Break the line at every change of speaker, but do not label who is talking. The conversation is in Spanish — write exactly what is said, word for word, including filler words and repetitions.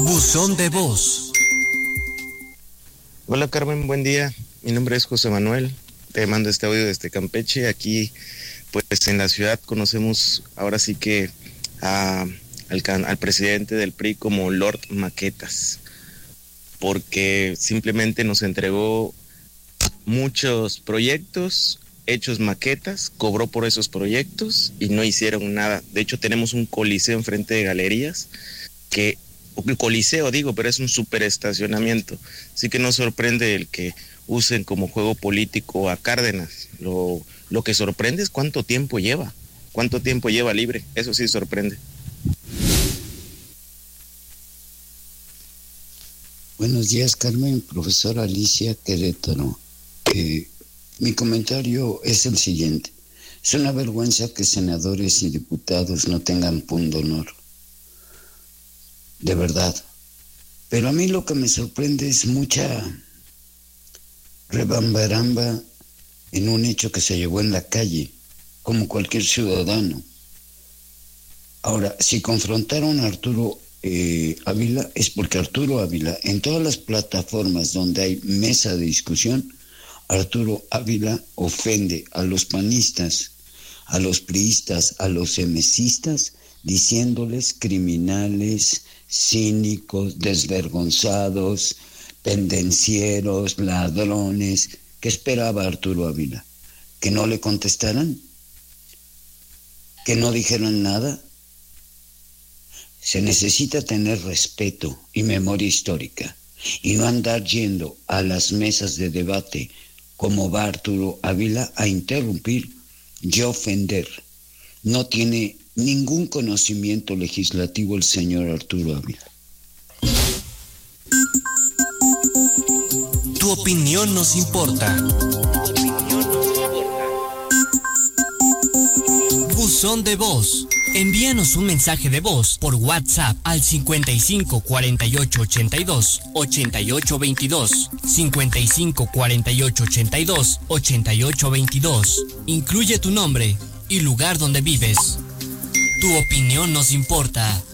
Buzón de voz.
Hola Carmen, buen día. Mi nombre es José Manuel. Te mando este audio desde Campeche. Aquí, pues en la ciudad conocemos ahora sí que a, al, al presidente del P R I como Lord Maquetas, porque simplemente nos entregó muchos proyectos hechos maquetas, cobró por esos proyectos y no hicieron nada. De hecho, tenemos un coliseo enfrente de galerías que el coliseo digo, pero es un superestacionamiento. Así que no sorprende el que usen como juego político a Cárdenas. Lo, lo que sorprende es cuánto tiempo lleva, cuánto tiempo lleva libre. Eso sí sorprende.
Buenos días, Carmen, profesora Alicia Querétaro. Eh, mi comentario es el siguiente. Es una vergüenza que senadores y diputados no tengan pundonor. De verdad. Pero a mí lo que me sorprende es mucha rebambaramba en un hecho que se llevó en la calle, como cualquier ciudadano. Ahora, si confrontaron a Arturo eh, Ávila, es porque Arturo Ávila, en todas las plataformas donde hay mesa de discusión, Arturo Ávila ofende a los panistas, a los priistas, a los emesistas, diciéndoles criminales, cínicos, desvergonzados, pendencieros, ladrones. ¿Qué esperaba Arturo Ávila? ¿Que no le contestaran? ¿Que no dijeran nada? Se necesita tener respeto y memoria histórica y no andar yendo a las mesas de debate como va Arturo Ávila a interrumpir y ofender. No tiene ningún conocimiento legislativo el señor Arturo Ávila.
Tu opinión nos importa. Buzón de voz. Envíanos un mensaje de voz por WhatsApp al cincuenta y cinco cuarenta y ocho ochenta y dos ochenta y ocho veintidós, cincuenta y cinco cuarenta y ocho ochenta y dos ochenta y ocho veintidós. Incluye tu nombre y lugar donde vives. Tu opinión nos importa.